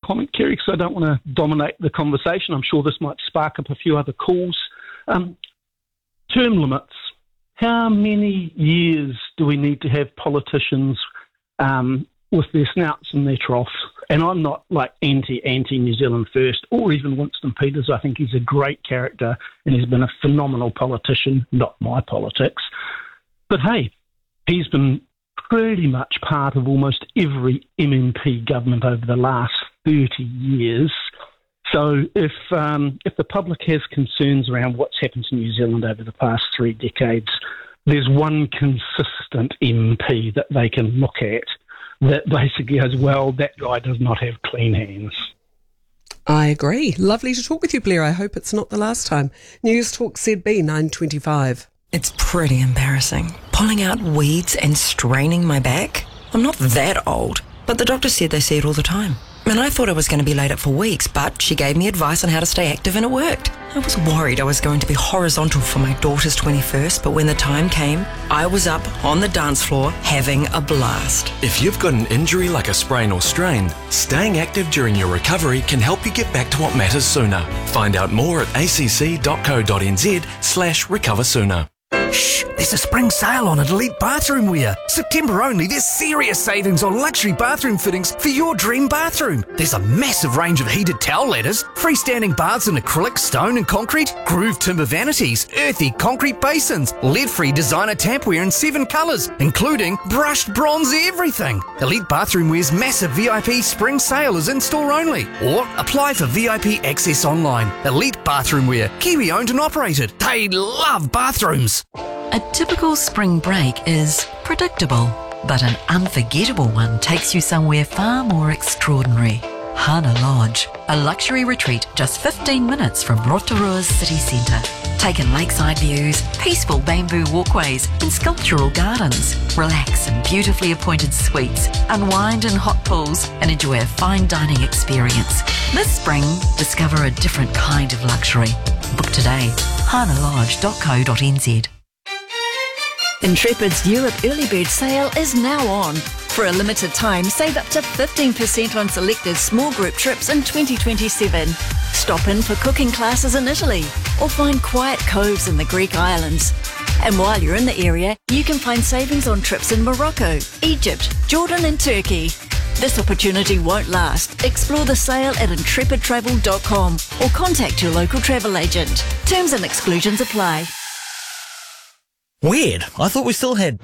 comment, Kerry, because I don't want to dominate the conversation. I'm sure this might spark up a few other calls. Term limits. How many years do we need to have politicians with their snouts in their troughs? And I'm not like anti-New Zealand First or even Winston Peters. I think he's a great character and he's been a phenomenal politician, not my politics. But hey, he's been pretty much part of almost every MMP government over the last 30 years. So if the public has concerns around what's happened to New Zealand over the past 3 decades, there's one consistent MP that they can look at that basically goes, well, that guy does not have clean hands. I agree. Lovely to talk with you, Blair. I hope it's not the last time. News Talk ZB 9:25. It's pretty embarrassing. Pulling out weeds and straining my back. I'm not that old, but the doctor said they see it all the time. And I thought I was going to be laid up for weeks, but she gave me advice on how to stay active and it worked. I was worried I was going to be horizontal for my daughter's 21st, but when the time came, I was up on the dance floor having a blast. If you've got an injury like a sprain or strain, staying active during your recovery can help you get back to what matters sooner. Find out more at acc.co.nz/recoversooner. Shh, there's a spring sale on at Elite Bathroom Wear. September only, there's serious savings on luxury bathroom fittings for your dream bathroom. There's a massive range of heated towel ladders, freestanding baths in acrylic, stone and concrete, grooved timber vanities, earthy concrete basins, lead-free designer tapware in 7 colours, including brushed bronze everything. Elite Bathroom Wear's massive VIP spring sale is in-store only, or apply for VIP access online. Elite Bathroom Wear, Kiwi owned and operated. They love bathrooms. A typical spring break is predictable, but an unforgettable one takes you somewhere far more extraordinary. Hana Lodge, a luxury retreat just 15 minutes from Rotorua's city centre. Take in lakeside views, peaceful bamboo walkways and sculptural gardens. Relax in beautifully appointed suites, unwind in hot pools and enjoy a fine dining experience. This spring, discover a different kind of luxury. Book today, hanalodge.co.nz. Intrepid's Europe Early Bird Sale is now on. For a limited time, save up to 15% on selected small group trips in 2027. Stop in for cooking classes in Italy or find quiet coves in the Greek islands. And while you're in the area, you can find savings on trips in Morocco, Egypt, Jordan and Turkey. This opportunity won't last. Explore the sale at intrepidtravel.com or contact your local travel agent. Terms and exclusions apply. Weird. I thought we still had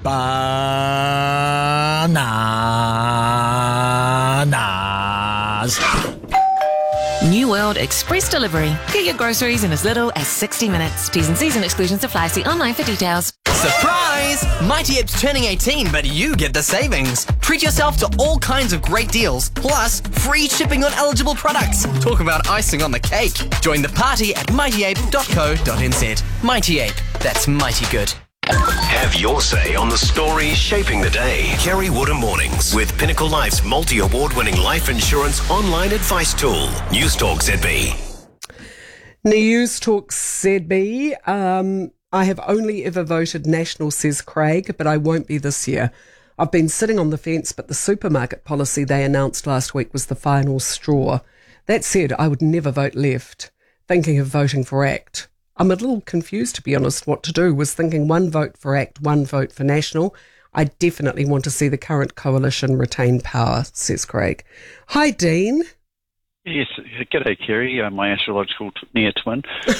bananas. New World Express Delivery. Get your groceries in as little as 60 minutes. T's and C's and exclusions apply. See online for details. Surprise! Mighty Ape's turning 18, but you get the savings. Treat yourself to all kinds of great deals, plus free shipping on eligible products. Talk about icing on the cake. Join the party at mightyape.co.nz. Mighty Ape. That's mighty good. Have your say on the stories shaping the day. Kerry Wood Mornings with Pinnacle Life's multi-award-winning life insurance online advice tool. News Talk ZB. News Talk ZB. I have only ever voted National, says Craig, but I won't be this year. I've been sitting on the fence, but the supermarket policy they announced last week was the final straw. That said, I would never vote Left. Thinking of voting for ACT. I'm a little confused, to be honest, what to do. Was thinking 1 vote for ACT, 1 vote for National. I definitely want to see the current coalition retain power, says Craig. Hi, Dean. Yes, g'day, Kerry, my astrological near twin.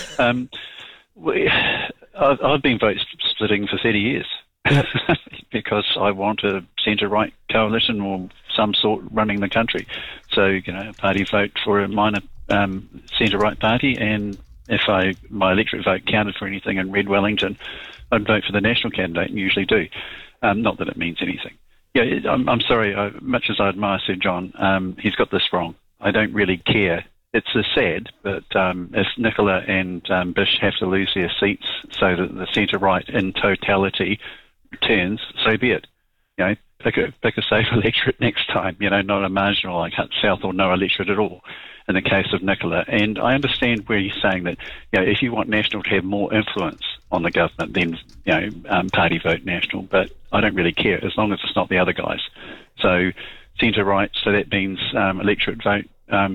I've been vote splitting for 30 years because I want a centre-right coalition or some sort running the country. So, a party vote for a minor centre-right party, and if my electorate vote counted for anything in Red Wellington, I'd vote for the National candidate, and usually do. Not that it means anything. Yeah, I'm sorry, much as I admire Sir John, he's got this wrong. I don't really care. It's sad, but if Nicola and Bish have to lose their seats so that the centre-right in totality returns, so be it. Pick a safe electorate next time, not a marginal like Hutt South or no electorate at all in the case of Nicola. And I understand where you're saying that, if you want National to have more influence on the government, then, party vote National, but I don't really care as long as it's not the other guys. So centre-right, so that means electorate vote